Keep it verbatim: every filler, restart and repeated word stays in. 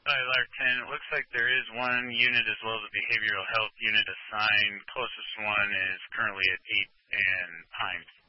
Hi, Larton. It looks like there is one unit as well as a behavioral health unit assigned. Closest one is currently at eight and Pines.